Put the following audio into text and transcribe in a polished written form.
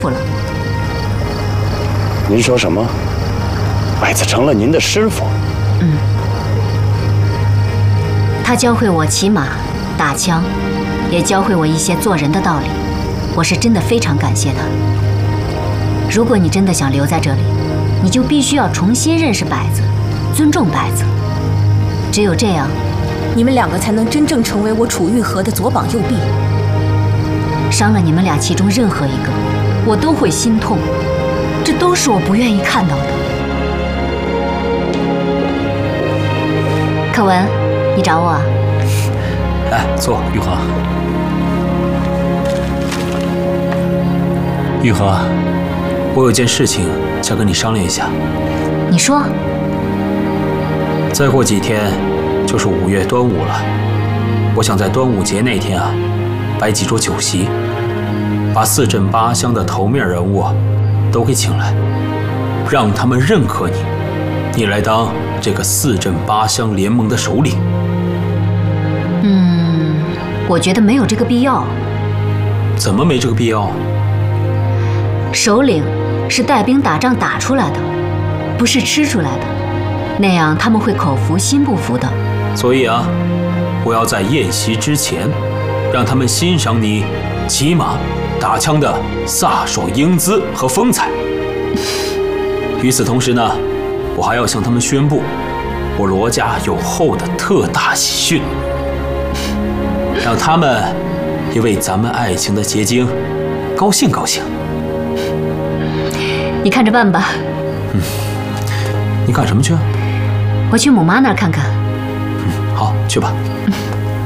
了。 您说什么？百子成了您的师傅？ 嗯。他教会我骑马、打枪，也教会我一些做人的道理。我是真的非常感谢他。如果你真的想留在这里，你就必须要重新认识百子，尊重百子。只有这样， 你们两个才能真正成为我楚玉河的左膀右臂。 伤了你们俩其中任何一个，我都会心痛。这都是我不愿意看到的。可文，你找我啊？ 哎，坐，玉和。玉和，我有件事情想跟你商量一下。 你说。 再过几天就是5月端午了，我想在端午节那天啊，摆几桌酒席，把4镇8乡的头面人物都给请来，让他们认可你，你来当这个4镇8乡联盟的首领。 我觉得没有这个必要。 怎么没这个必要？ 首领是带兵打仗打出来的，不是吃出来的，那样他们会口服心不服的。 所以啊，我要在宴席之前，让他们欣赏你骑马、打枪的飒爽英姿和风采。与此同时呢，我还要向他们宣布，我罗家有后的特大喜讯，让他们也为咱们爱情的结晶高兴高兴。 你看着办吧。 你干什么去啊？ 我去母妈那儿看看。 好，去吧。